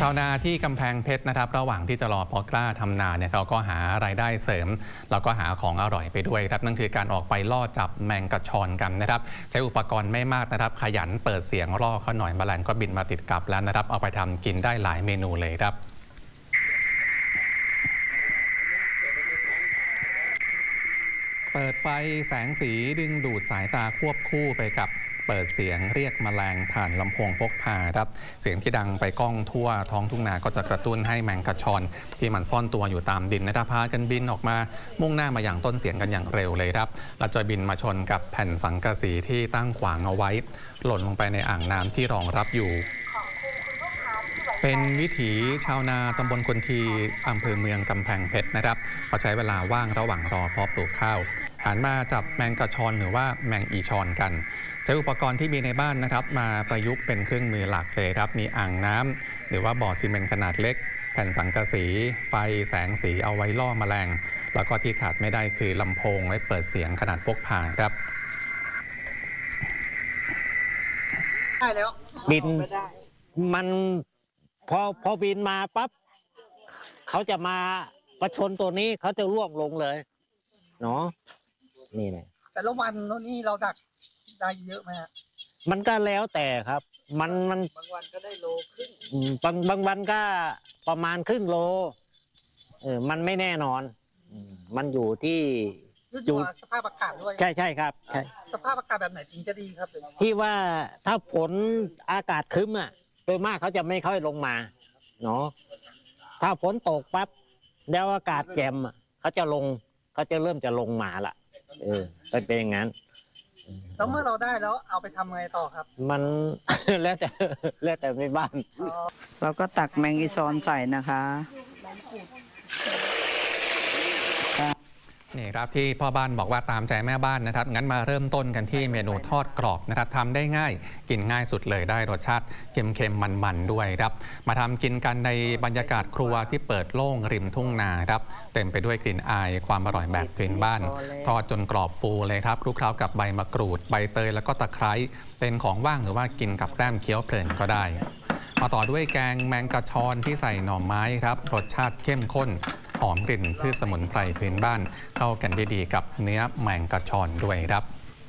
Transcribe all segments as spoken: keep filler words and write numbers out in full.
ชาวนาที่กำแพงเพชรนะครับระหว่างที่จะรอพอกล้าทำนาเนี่ยเขาก็หารายได้เสริมแล้วก็หาของอร่อยไปด้วยครับนั่นคือการออกไปล่อจับแมงกะชอนกันนะครับใช้อุปกรณ์ไม่มากนะครับขยันเปิดเสียงล่อเขาหน่อยแมลงก็บินมาติดกับแล้วนะครับเอาไปทำกินได้หลายเมนูเลยครับเปิดไฟแสงสีดึงดูดสายตาควบคู่ไปกับเปิดเสียงเรียกแมลงผ่านลำโพงพกพาครับเสียงที่ดังไปก้องทั่วท้องทุ่งนาก็จะกระตุ้นให้แมงกะชอนที่มันซ่อนตัวอยู่ตามดินนะครับพากันบินออกมามุ่งหน้ามาอย่างต้นเสียงกันอย่างเร็วเลยครับแล้วจะบินมาชนกับแผ่นสังกะสีที่ตั้งขวางเอาไว้หล่นลงไปในอ่างน้ำที่รองรับอยู่เป็นวิถีชาวนาตำบลคนทีอำเภอเมืองกำแพงเพชรนะครับเขาใช้เวลาว่างระหว่างรอเพาะปลูกข้าวหันมาจับแมงกะชอนหรือว่าแมงอีชอนกันใช้อุปกรณ์ที่มีในบ้านนะครับมาประยุกต์เป็นเครื่องมือหลักเลยครับมีอ่างน้ำหรือว่าบ่อซีเมนต์ขนาดเล็กแผ่นสังกะสีไฟแสงสีเอาไว้ล่อแมลงแล้วก็ที่ขาดไม่ได้คือลำโพงไว้เปิดเสียงขนาดพกพาครับได้แล้วบินมันพอพอบินมาปั๊บเขาจะมาประชนตัวนี้เขาจะร่วงลงเลยเนาะนี่แหละแต่ละวันนี่เราดักได้เยอะไหมฮะมันก็แล้วแต่ครับมันมันบางวันก็ได้โลครึ่งบางบางวันก็ประมาณครึ่งโลเออมันไม่แน่นอนมันอยู่ที่อยู่สภาพอากาศด้วยใช่ใช่ครับใช่สภาพอากาศแบบไหนถึงจะดีครับที่ว่าถ้าฝนอากาศครึ้มอ่ะโดยมากเขาจะไม่ค่อยลงมาเนาะถ้าฝนตกปั๊บแล้วอากาศแจ่มเขาจะลงเขาจะเริ่มจะลงมาละเออเป็นอย่างนั้นแล้วเมื่อเราได้แล้วเอาไปทำไงต่อครับมันแล้วแต่แล้วแต่ในบ้านเราก็ตักแมงอีซอนใส่นะคะนี่ครับที่พ่อบ้านบอกว่าตามใจแม่บ้านนะครับงั้นมาเริ่มต้นกันที่เมนูทอดกรอบนะครับทำได้ง่ายกินง่ายสุดเลยได้รสชาติเค็มๆมันๆด้วยครับมาทำกินกันในบรรยากาศครัวที่เปิดโล่งริมทุ่งนาครับเต็มไปด้วยกลิ่นอายความอร่อยแบบพื้นบ้านทอดจนกรอบฟูเลยครับคลุกเคล้ากับใบมะกรูดใบเตยแล้วก็ตะไคร้เป็นของว่างหรือว่ากินกับแกล้มเคี้ยวเพลินก็ได้มาต่อด้วยแกงแมงกะชอนที่ใส่หน่อไม้ครับรสชาติเข้มข้นหอมกลิ่นพืชสมุนไพรพื้นบ้านเข้ากันได้ดีกับเนื้อแมงกะชอนด้วยครับ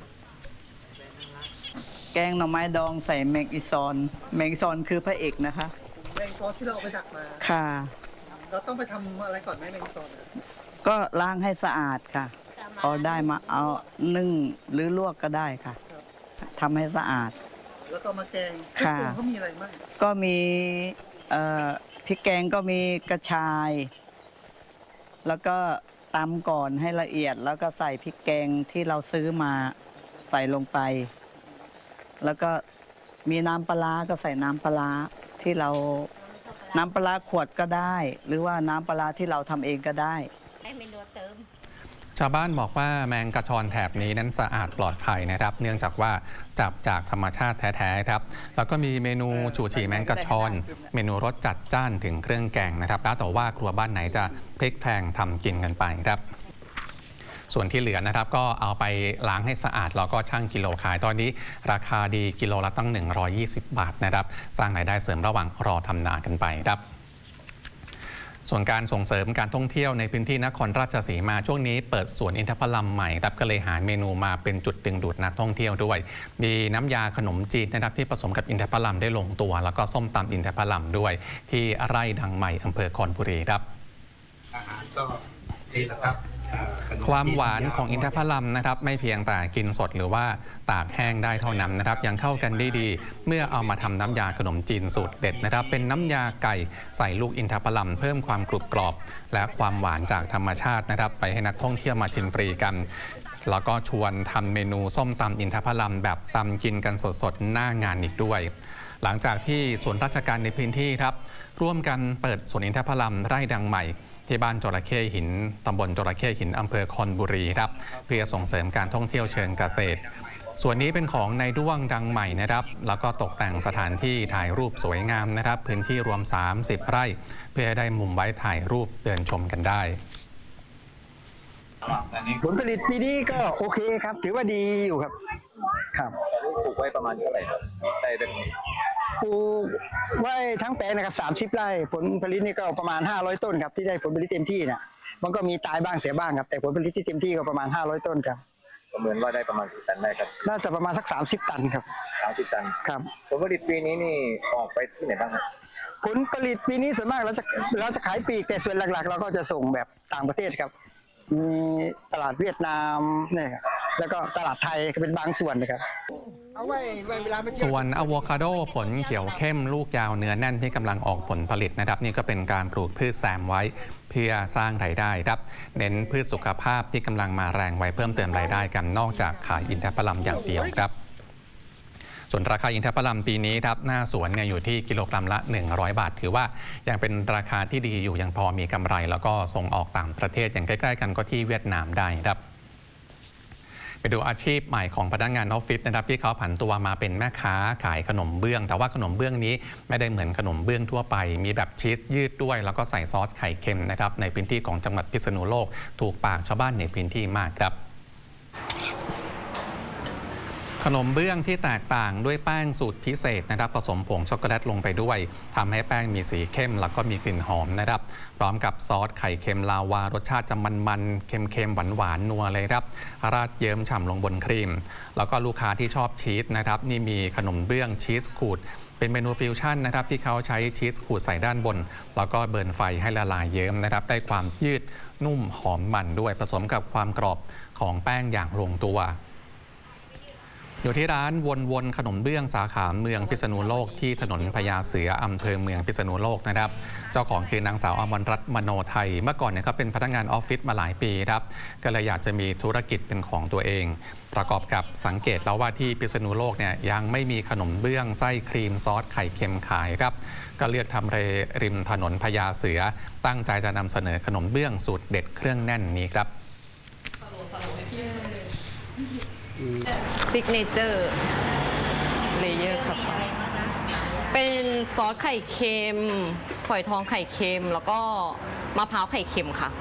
แกงหน่อไม้ดองใส่แมงอีซอนแมงอีซอนคือพระเอกนะคะแมงซอนที่เราไปดักมาค่ะเราต้องไปทำอะไรก่อนไหมแมงซอนก็ล้างให้สะอาดค่ะพอได้มาเอานึ่งหรือลวกก็ได้ค่ะทำให้สะอาดแล้วก็มาแกงค่ะเขามีอะไรบ้างก็มีพริกแกงก็มีกระชายแล้วก็ตำก่อนให้ละเอียดแล้วก็ใส่พริกแกงที่เราซื้อมาใส่ลงไปแล้วก็มีน้ำปลาก็ใส่น้ำปลาที่เราน้ำปลาขวดก็ได้หรือว่าน้ำปลาที่เราทำเองก็ได้ชาวบ้านบอกว่าแมงกะชอนแถบนี้นั้นสะอาดปลอดภัยนะครับเนื่องจากว่าจับจากธรรมชาติแท้ๆครับแล้วก็มีเมนูชูชีแมงกะชอนเมนูรสจัดจ้านถึงเครื่องแกงนะครับแล้วแต่ว่าครัวบ้านไหนจะพลิกแพลงทำกินกันไปครับส่วนที่เหลือนะครับก็เอาไปล้างให้สะอาดแล้วก็ชั่งกิโลขายตอนนี้ราคาดีกิโลละตั้งหนึ่งร้อยยี่สิบบาทนะครับสร้างรายได้เสริมระหว่างรอทำนากันไปครับส่วนการส่งเสริมการท่องเที่ยวในพื้นที่นครราชสีมาช่วงนี้เปิดสวนอินทผลัมใหม่ครับก็เลยหาเมนูมาเป็นจุดดึงดูดนักท่องเที่ยวด้วยมีน้ำยาขนมจีนนะครับที่ผสมกับอินทผลัมได้ลงตัวแล้วก็ส้มตำอินทผลัมด้วยที่ไร่ดังใหม่อำเภอคอนบุรีครับอาหารก็ดีนะครับความหวานของอินทผลัมนะครับไม่เพียงแต่กินสดหรือว่าตากแห้งได้เท่านั้นนะครับยังเข้ากันได้ดีเมื่อเอามาทำน้ำยาขนมจีนสูตรเด็ดนะครับเป็นน้ำยาไก่ใส่ลูกอินทผลัมเพิ่มความกรุบกรอบและความหวานจากธรรมชาตินะครับไปให้นักท่องเที่ยวมาชิมฟรีกันแล้วก็ชวนทำเมนูส้มตำอินทผลัมแบบตำกินกันสดๆหน้างานอีกด้วยหลังจากที่ส่วนราชการในพื้นที่ครับร่วมกันเปิดสวนอินทผลัมไร่ดังใหม่ที่บ้านจระเข้หินตำบลจระเข้หินอำเภอคอนบุรีครับเพื่อส่งเสริมการท่องเที่ยวเชิงเกษตรส่วนนี้เป็นของในด้วงดังใหม่นะครับแล้วก็ตกแต่งสถานที่ถ่ายรูปสวยงามนะครับพื้นที่รวมสามสิบไร่เพื่อให้ได้มุมไว้ถ่ายรูปเดินชมกันได้ผลผลิตปีนี้ก็โอเคครับถือว่าดีอยู่ครับครับปลูกไว้ประมาณเท่าไหร่ครับได้เป็นปลูกไว้ทั้งแปลงนะครับสามสิบไร่ผลผลิตนี่ก็ประมาณห้าร้อยต้นครับที่ได้ผลผลิตเต็มที่นะมันก็มีตายบ้างเสียบ้างครับแต่ผลผลิตที่เต็มที่ก็ประมาณห้าร้อยต้นครับประเมินว่าได้ประมาณกี่ตันได้ครับน่าจะประมาณสักสามสิบตันครับสามสิบตันครับผลผลิตปีนี้นี่ออกไปที่ไหนบ้างครับผลผลิตปีนี้ส่วนมากเราจะเราจะขายปลีกแต่ส่วนหลักๆเราก็จะส่งแบบต่างประเทศครับมีตลาดเวียดนามเนี่ยครับแล้วก็ตลาดไทยเป็นบางส่วนนะครับส่วนอะโวคาโดผลเขียวเข้มลูกยาวเนื้อแน่นที่กำลังออกผลผลิตนะครับนี่ก็เป็นการปลูกพืชแซมไว้เพื่อสร้างรายได้ครับเน้นพืชสุขภาพที่กำลังมาแรงไว้เพิ่มเติมรายได้กันนอกจากขายอินทผลัมอย่างเดียวครับส่วนราคาอินทผลัมปีนี้ครับหน้าสวนเนี่ยอยู่ที่กิโลกรัมละหนึ่งร้อยบาทถือว่ายังเป็นราคาที่ดีอยู่ยังพอมีกำไรแล้วก็ส่งออกต่างประเทศอย่างใกล้ๆกันก็ที่เวียดนามได้ครับไปดูอาชีพใหม่ของพนักงานออฟฟิศนะครับที่เขาผันตัวมาเป็นแม่ค้าขายขนมเบื้องแต่ว่าขนมเบื้องนี้ไม่ได้เหมือนขนมเบื้องทั่วไปมีแบบชีสยืดด้วยแล้วก็ใส่ซอสไข่เค็มนะครับในพื้นที่ของจังหวัดพิษณุโลกถูกปากชาวบ้านในพื้นที่มากครับขนมเบื้องที่แตกต่างด้วยแป้งสูตรพิเศษนะครับผสมผงช็อกโกแลตลงไปด้วยทำให้แป้งมีสีเข้มแล้วก็มีกลิ่นหอมนะครับพร้อมกับซอสไข่เค็มลาวารสชาติจะมันๆเค็มๆหวานๆนัวเลยครับราดเยิ้มฉ่ำลงบนครีมแล้วก็ลูกค้าที่ชอบชีสนะครับนี่มีขนมเบื้องชีสขูดเป็นเมนูฟิวชั่นนะครับที่เขาใช้ชีสขูดใส่ด้านบนแล้วก็เบิร์นไฟให้ละลายเยิ้มนะครับได้ความยืดนุ่มหอมมันด้วยผสมกับความกรอบของแป้งอย่างลงตัวอยู่ที่ร้านวนๆขนมเบื้องสาขาเมืองพิษณุโลกที่ถนนพญาเสืออำเภอเมืองพิษณุโลกนะครับเจ้าของคือนางสาวอมรรัตน์มโนไทยเมื่อก่อนเนี่ยเขาเป็นพนักงานออฟฟิศมาหลายปีครับก็เลยอยากจะมีธุรกิจเป็นของตัวเองประกอบกับสังเกตแล้วว่าที่พิษณุโลกเนี่ยยังไม่มีขนมเบื้องไส้ครีมซอสไข่เค็มขายครับก็เลือกทำเลริมถนนพญาเสือตั้งใจจะนำเสนอขนมเบื้องสูตรเด็ดเครื่องแน่นนี้ครับซิกเนเจอร์เลเยอร์ครับเป็นซอสไข่เค็มฝอยทองไข่เค็มแล้วก็มะพร้าวไข่เค็มค่ะ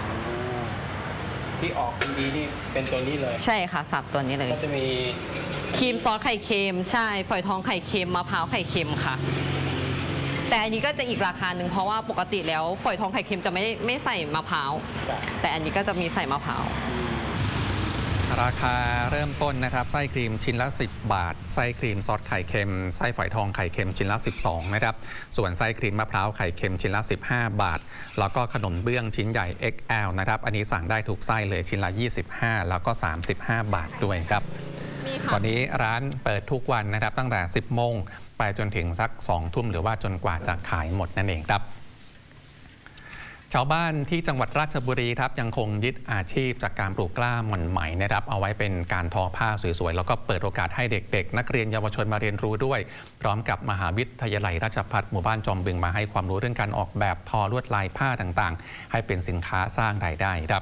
ที่ออกดีๆนี่เป็นตัวนี้เลยใช่ค่ะสับตัวนี้เลยก็จะมีครีมซอสไข่เค็มใช่ฝอยทองไข่เค็มมะพร้าวไข่เค็มค่ะแต่อันนี้ก็จะอีกราคาหนึ่งเพราะว่าปกติแล้วฝอยทองไข่เค็มจะไม่ไม่ใส่มะพร้าวแต่อันนี้ก็จะมีใส่มะพร้าวราคาเริ่มต้นนะครับไส้ครีมชิ้นละสิบบาทไส้ครีมซอสไข่เค็มไส้ฝอยทองไข่เค็มชิ้นละสิบสองนะครับส่วนไส้ครีมมะพร้าวไข่เค็มชิ้นละสิบห้าบาทแล้วก็ขนมเบื้องชิ้นใหญ่ เอ็กซ์ แอล นะครับอันนี้สั่งได้ทุกไส้เลยชิ้นละยี่สิบห้าแล้วก็สามสิบห้าบาทด้วยครับตอนนี้ร้านเปิดทุกวันนะครับตั้งแต่สิบโมงไปจนถึงสักสองทุ่มหรือว่าจนกว่าจะขายหมดนั่นเองครับชาวบ้านที่จังหวัดราชบุรีครับยังคงยึดอาชีพจากการปลูกกล้าหม่อนไหมนะครับเอาไว้เป็นการทอผ้าสวยๆแล้วก็เปิดโอกาสให้เด็กๆนักเรียนเยาวชนมาเรียนรู้ด้วยพร้อมกับมหาวิทยาลัยราชภัฏหมู่บ้านจอมบึงมาให้ความรู้เรื่องการออกแบบทอลวดลายผ้าต่างๆให้เป็นสินค้าสร้างรายได้ครับ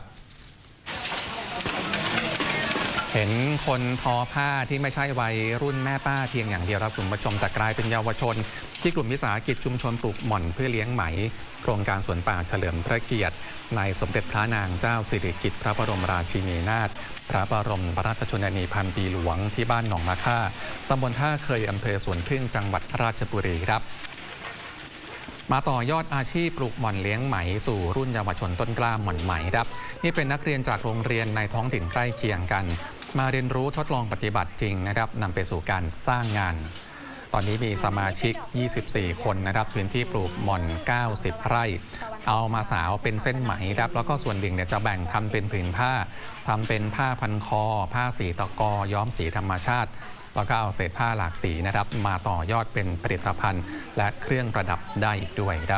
เห็นคนทอผ้าที่ไม่ใช่วัยรุ่นแม่ป้าเพียงอย่างเดียวครับคุณผู้ชมจะกลายเป็นเยาวชนที่กลุ่มวิสาหกิจชุมชนปลูกหม่อนเพื่อเลี้ยงไหมโครงการสวนป่าเฉลิมพระเกียรติในสมเด็จพระนางเจ้าสิริกิติ์พระบรมราชินีนาถพระบรมราชชนนีพันปีหลวงที่บ้านหนองมะค่าตำบลท่าเคยอำเภอสวนพึ่งจังหวัดราชบุรีครับมาต่อยอดอาชีพปลูกหม่อนเลี้ยงไหมสู่รุ่นเยาวชนต้นกล้าหม่อนไหมครับนี่เป็นนักเรียนจากโรงเรียนในท้องถิ่นใกล้เคียงกันมาเรียนรู้ทดลองปฏิบัติจริงนะครับนำไปสู่การสร้างงานตอนนี้มีสมาชิกยี่สิบสี่คนนะครับพื้นที่ปลูกหม่อนเก้าสิบไร่เอามาสาวเป็นเส้นไหมครับแล้วก็ส่วนหนึ่งเนี่ยจะแบ่งทำเป็นผืนผ้าทำเป็นผ้าพันคอผ้าสีตะกอย้อมสีธรรมชาติแล้วก็เอาเศษผ้าหลากสีนะครับมาต่อยอดเป็นผลิตภัณฑ์และเครื่องประดับได้อีกด้วยครับ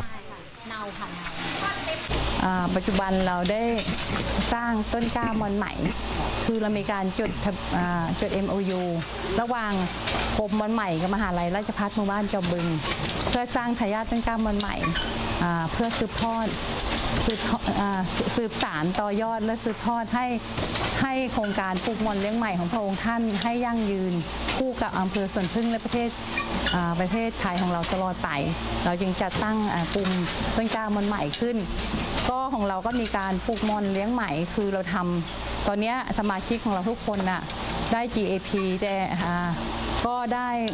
ปัจจุบันเราได้สร้างต้นกล้าหม่อนไหมคือเรามีการจดจด เอ็ม โอ ยู ระหว่างกรมหม่อนไหมกับมหาลัยราชภัฏหมู่บ้านจอมบึงเพื่อสร้างทายาทต้นกล้าหม่อนไหมเพื่อสืบทอดสืบสืบสารต่อยอดและสืบทอดให้ให้โครงการปลูกหม่อนเลี้ยงไหมของพระองค์ท่านให้ยั่งยืนคู่กับอำเภอสวนพึ่งและประเทศประเทศไทยของเราตลอดไปเราจึงจัดตั้งกลุ่มต้นกล้าหม่อนไหมขึ้นก็ของเราก็มีการปลูกหม่อนเลี้ยงไหมคือเราทำตอนนี้สมาชิกของเราทุกคนน่ะได้ จี เอ พี แต่ก็ได้